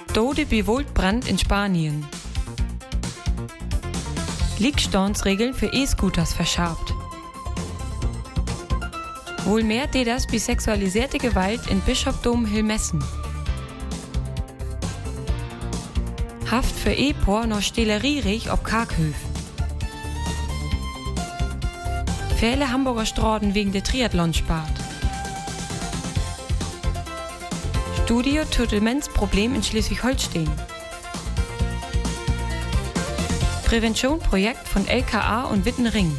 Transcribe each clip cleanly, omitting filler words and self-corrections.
Tode bei Waldbrand in Spanien. Liegstandsregeln für E-Scooters verschärft. Wohl mehr das bei sexualisierte Gewalt in Bischofdom Hilmessen. Haft für E-Por noch Stelleriereich ob Karkhöf. Viele Hamburger Straßen wegen der Triathlon spart. Studio zu Demenzproblem in Schleswig-Holstein. Präventionsprojekt von LKA und Wittenring.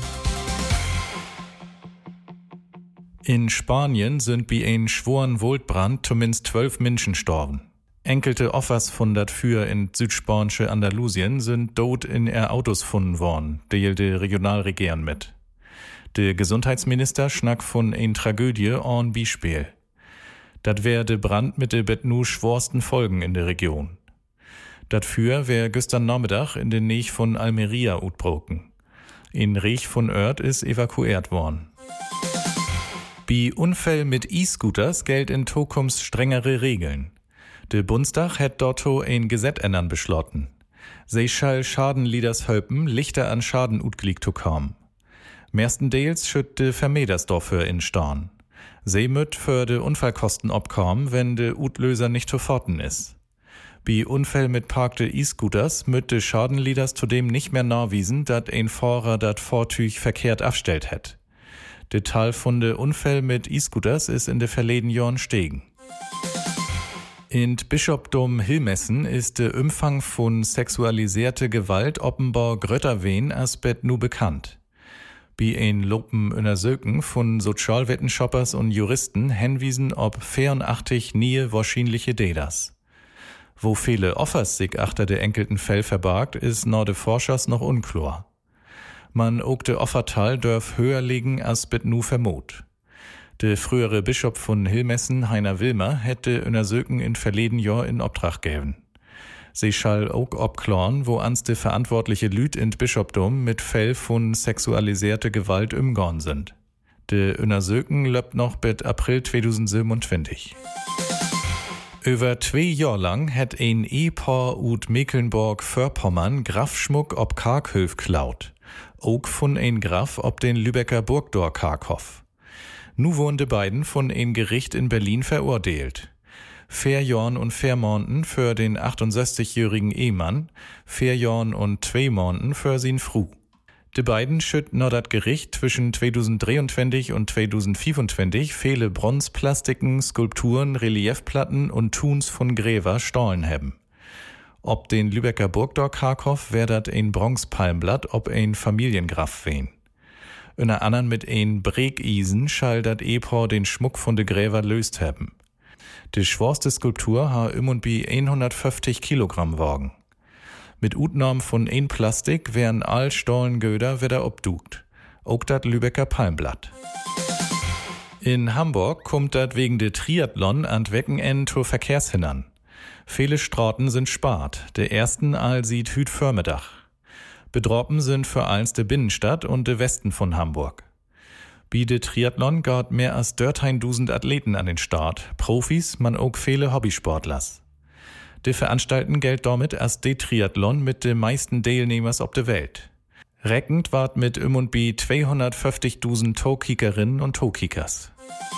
In Spanien sind bei einem schworen Waldbrand zumindest 12 Menschen gestorben. Enkelte Offers von dat für in südspanische Andalusien sind tot in ihr Autos gefunden worden, deelte Regionalregieren mit. Der Gesundheitsminister schnack von ein Tragödie an Beispiel. Dat wär de Brand mit de betnu schworsten Folgen in der Region. Dat für wär gestern Nachmittag in der Nähe von Almeria utbroken. In Reich von Ört ist evakuiert worden. Bei Unfall mit E-Scooters gilt in Zukunft strengere Regeln. Der Bundestag hat dorto ein Gesetz ändern beschlossen. Sie schall Schadenlieders helpen, Lichter an Schaden utgelegt zu kommen. Mestendeels schütt de Vermeders dafür in Storn. Sie müt für de Unfallkosten abkommen, wenn de Utlöser nicht zu forten ist. Bei Unfall mit parkte E-Scooters müt de Schadenlieders zudem nicht mehr nachwiesen, dat ein Fahrer dat Fahrzeug verkehrt abstellt hätt. De Tal von de Unfall mit E-Scooters ist in de verleden Jahren stegen. In Bischofdom Hilmessen ist der Umfang von sexualisierte Gewalt offenbar grötter wen als bet nu bekannt. Bei ein Lopen Untersuchungen von Sozialwissenschafters und Juristen hinwiesen ob 84 nie wahrscheinliche Täters. Wo viele Offers sich achter der enkelten Fell verbargt, ist nach de Forschers noch unklar. Man ook de Offertal dörf höher liegen als bet nu vermut. Der frühere Bischof von Hilmessen, Heiner Wilmer, hätte Untersuchungen in verleden Jahr in Obtrag gegeben. Sie schall auch obklären, wo ans de verantwortliche Lüd in Bischofdom mit Fell von sexualisierte Gewalt umgegangen sind. De Untersuchung löbt noch bis April 2027. Über 2 Jahre lang hat ein Ehepaar ut Mecklenburg-Vorpommern Grafschmuck ob Karkhöf klaut. Auch von ein Graf ob den Lübecker Burgdor Karkhof. Nu wurden die beiden von ein Gericht in Berlin verurteilt. 4 Jahren und 4 Monaten für den 68-jährigen Ehemann, 4 Jahren und 2 Monaten für sin Fru. Die beiden schütt noch das Gericht zwischen 2023 und 2025 viele Bronzplastiken, Skulpturen, Reliefplatten und Tuns von Gräver stahlen haben. Ob den Lübecker Burgdor Karkhof wär dat ein Bronzepalmblatt, ob ein Familiengraf wen. Einer anderen mit ein Bregeisen schall dat Ehepaar den Schmuck von de Gräver löst haben. Die schwerste Skulptur ha und bi 150 Kilogramm wogen. Mit Utnahmen von ein Plastik wären all Stollengöder wieder obdugt. Auch dat Lübecker Palmblatt. In Hamburg kommt dat wegen de Triathlon an Wochenend zur Verkehrshindern. Viele Straßen sind spart, der ersten all sieht hüt Vormittag. Bedroppen sind für eins de Binnenstadt und de Westen von Hamburg. Bei de Triathlon geht mehr als 13.000 Athleten an den Start, Profis, man auch viele Hobbysportlers. De Veranstalten gilt damit als de Triathlon mit de meisten Teilnehmers auf der Welt. Reckend ward mit und bi 250.000 Toekickerinnen und Toekickers.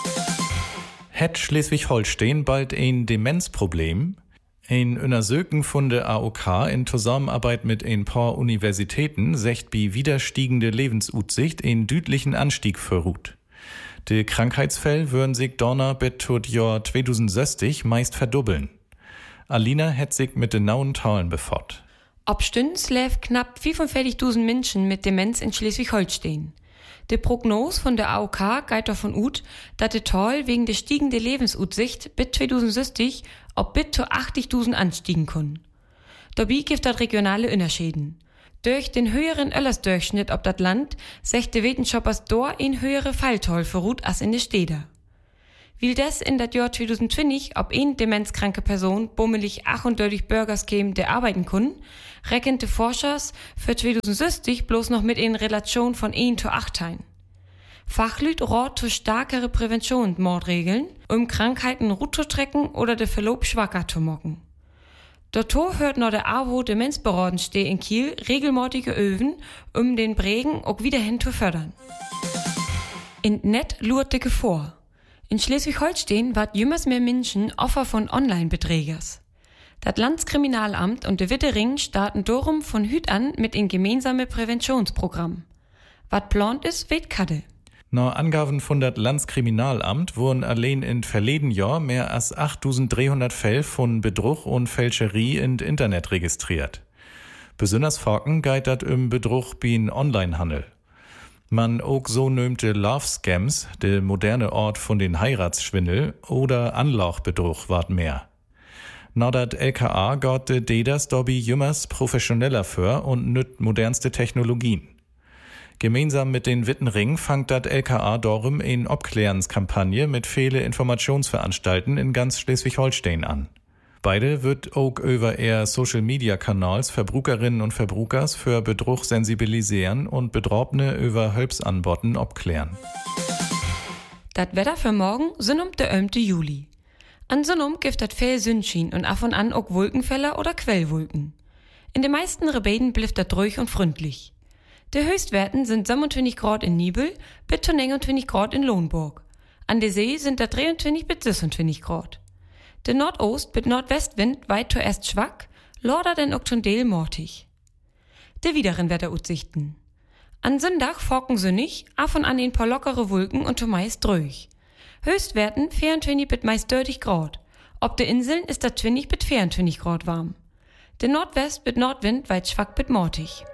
Het Schleswig-Holstein bald ein Demenzproblem? Ein Untersuchung von der AOK in Zusammenarbeit mit ein paar Universitäten secht bi widerstiegende Lebensutsicht einen deutlichen Anstieg verruht. Die Krankheitsfälle würden sich donner bis tot Jahr 2060 meist verdoppeln. Alina hat sich mit den genauen Zahlen befasst. Abstündens läuft knapp 45.000 Menschen mit Demenz in Schleswig-Holstein. Die Prognose von der AOK geht davon aus, dass die Zahl wegen der steigenden Lebensutsicht bis 2060 auf bis zu 80.000 anstiegen kann. Dabei gibt es regionale Unterschiede. Durch den höheren Altersdurchschnitt auf das Land sagt die Wissenschaftler dort ein höhere Fallzahl verruht als in den Städten. Weil das in das Jahr 2020 ob eine demenzkranke Person bummelig 38 Bürgers käme, der arbeiten können, rechnen die Forschers für 2060 bloß noch mit in Relation von 1 zu 8 ein. Fachlüt rät zu stärkere Präventionsmordregeln, um Krankheiten rut zu trecken oder den Verlauf schwacher zu machen. Dort hört noch der AWO Demenzberaten steh in Kiel regelmäßige Öven, den Bregen auch wieder hin zu fördern. In Net lurt dicke vor. In Schleswig-Holstein ward jümmers mehr Menschen Opfer von Online-Beträgers. Das Landskriminalamt und der Wittering starten darum von Hüt an mit ein gemeinsame Präventionsprogramm. Was plant ist, weet Kadde. Nach Angaben von das Landskriminalamt wurden allein in verleden Jahr mehr als 8.300 Fälle von Betrug und Fälscherie in Internet registriert. Besonders Forken geht das im Betrug beim Onlinehandel. Man auch so nömte Love-Scams, der moderne Ort von den Heiratsschwindel, oder Anlauchbetrug ward mehr. Na dat LKA geht de Dedas dobby jümmers professioneller für und nüt modernste Technologien. Gemeinsam mit den Wittenring fangt dat LKA darum eine Obklärenskampagne mit viele Informationsveranstalten in ganz Schleswig-Holstein an. Beide wird auch über eher Social-Media-Kanals Verbrukerinnen und Verbrukers für Betrug sensibilisieren und Betroffene über Hilfsanboten obklären. Dat Wetter für morgen sind der 11. Juli. An Sonnum gibt dat viel Sonnenschein und ab und an auch Wolkenfeller oder Quellwolken. In den meisten Rebeden blifft dat ruhig und freundlich. Die Höchstwerten sind 27 Grad in Nibel bis 29 Grad in Lohnburg. An der See sind da 23 bis 26 Grad. Der Nordost- bis Nordwestwind weit zuerst schwach, lodert dann auch schon delmortig. Der wideren Wetteraussichten. An Sonntag forken sonnig, ab und an ein paar lockere Wolken und zumeist dröch. Höchstwerten 24 bis meist 30 Grad. Ob der Inseln ist da 20 bis 24 Grad warm. Der Nordwest- bis Nordwind weit schwach bis mortig.